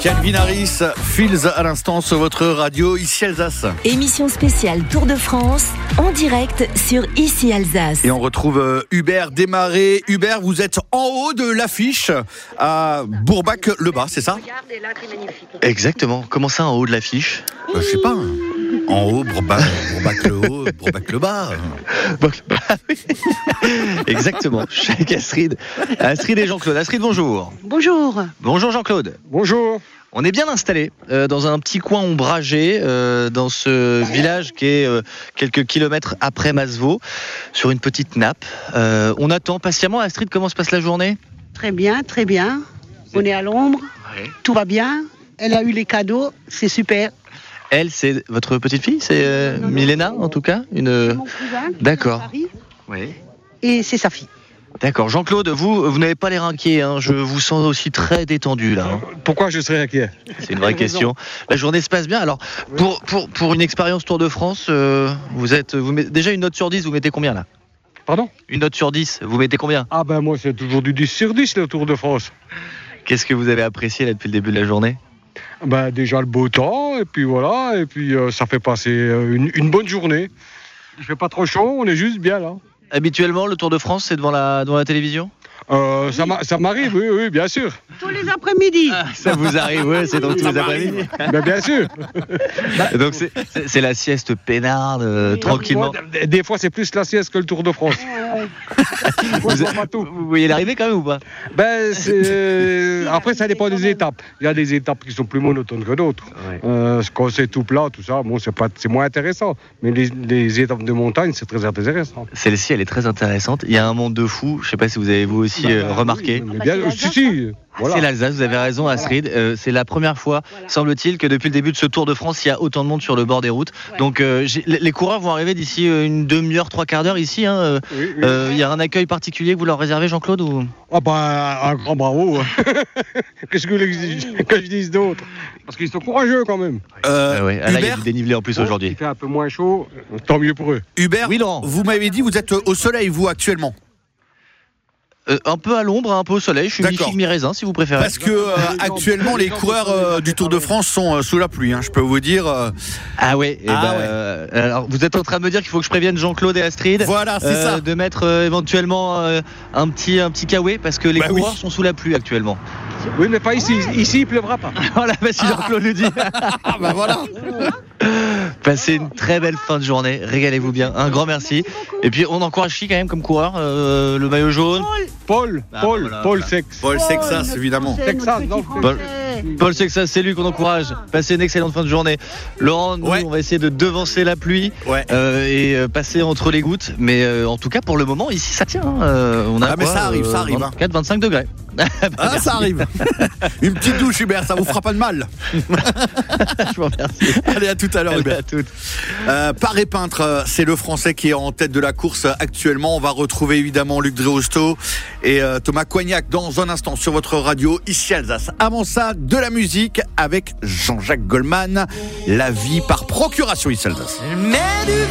Calvin Harris, Fields à l'instant sur votre radio Ici Alsace. Émission spéciale Tour de France en direct sur Ici Alsace. Et on retrouve Hubert Desmarais. Hubert, vous êtes en haut de l'affiche à Bourbach-le-Bas, c'est ça ? Regardez là, c'est magnifique. Exactement. Comment ça en haut de l'affiche ? Je sais pas. En haut, Bourbach-le-haut, Bourbach-le-Bas. Exactement. Je suis avec Astrid. Astrid et Jean-Claude. Astrid, bonjour. Bonjour. Bonjour Jean-Claude. Bonjour. On est bien installé dans un petit coin ombragé dans ce village qui est quelques kilomètres après Masevaux, sur une petite nappe. On attend patiemment. Astrid, comment se passe la journée ? Très bien, très bien. On est à l'ombre. Ouais. Tout va bien. Elle a eu les cadeaux. C'est super. Elle, c'est votre petite fille ? C'est Milena, en tout cas C'est mon cousin. D'accord. Paris, Oui. et c'est sa fille. D'accord. Jean-Claude, vous n'avez pas l'air inquiet, hein. Je vous sens aussi très détendu là. Hein. Pourquoi je serais inquiet ? C'est une vraie question. La journée se passe bien. Alors, pour une expérience Tour de France, vous mettez, déjà une note sur 10, vous mettez combien là ? Pardon ? Une note sur 10, vous mettez combien ? Ah ben moi c'est toujours du 10 sur 10 le Tour de France. Qu'est-ce que vous avez apprécié là depuis le début de la journée ? Ben déjà le beau temps et puis voilà, et puis ça fait passer une bonne journée. Il fait pas trop chaud, on est juste bien là. Habituellement, le Tour de France, c'est devant la télévision ? Ça m'arrive, oui, bien sûr. Tous les après-midi. Ça vous arrive, oui, c'est donc tous les après-midi. Ben, bien sûr. Donc c'est la sieste peinarde, tranquillement. Moi, des fois c'est plus la sieste que le Tour de France. Vous voyez l'arrivée quand même ou pas ? Ben, après ça dépend des étapes. Il y a des étapes qui sont plus monotones que d'autres. Ouais. Quand c'est tout plat, tout ça, bon, c'est moins intéressant. Mais les étapes de montagne, c'est très intéressant. Celle-ci, elle est très intéressante. Il y a un monde de fous. Je ne sais pas si vous avez vous aussi remarqué. Oui, mais bien, si. Voilà. C'est l'Alsace, vous avez raison Astrid. C'est la première fois, semble-t-il, que depuis le début de ce Tour de France, il y a autant de monde sur le bord des routes. Ouais. Donc les coureurs vont arriver d'ici une demi-heure, 3/4 d'heure ici. Hein. Oui. Il y a un accueil particulier que vous leur réservez, Jean-Claude ou... Ah bah un grand bravo. Qu'est-ce que vous voulez que je dise d'autre ? Parce qu'ils sont courageux quand même. Là, il y a Hubert, du dénivelé en plus aujourd'hui. Il fait un peu moins chaud, tant mieux pour eux. Hubert, Oui, Laurent. vous m'avez dit vous êtes au soleil vous actuellement. Un peu à l'ombre, un peu au soleil. Je suis D'accord. mi-raisin si vous préférez. Parce que actuellement les coureurs du Tour de France sont sous la pluie. Je peux vous dire. Ah ouais. Alors vous êtes en train de me dire qu'il faut que je prévienne Jean-Claude et Astrid. Voilà, c'est ça. De mettre éventuellement un petit kawaii parce que les coureurs sont sous la pluie actuellement. Oui, mais pas ici. Ici, il pleuvra pas. Voilà, si Jean-Claude le dit. Ah bah voilà. Passez une très belle fin de journée. Régalez-vous bien. Un grand merci. Et puis on encourage qui quand même comme coureur le maillot jaune. Paul Sex. Paul Sexas évidemment. Texas, non. Paul Sexas, c'est lui qu'on encourage. Passez une excellente fin de journée. Laurent, nous, on va essayer de devancer la pluie et passer entre les gouttes. Mais en tout cas, pour le moment, ici, ça tient. On a mais ça arrive. 24, 25 degrés. Ah, ça arrive. Une petite douche, Hubert, ça vous fera pas de mal. Je vous remercie. Allez, à tout à l'heure, Hubert. À toutes. Paré Peintre, c'est le Français qui est en tête de la course actuellement. On va retrouver évidemment Luc Dreosto et Thomas Coignac dans un instant sur votre radio Ici Alsace. Avant ça, de la musique avec Jean-Jacques Goldman, La vie par procuration Ici Alsace.